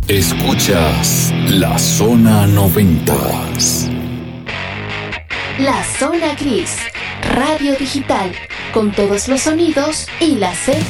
Escuchas La Zona 90. La Zona Gris, radio digital, con todos los sonidos y las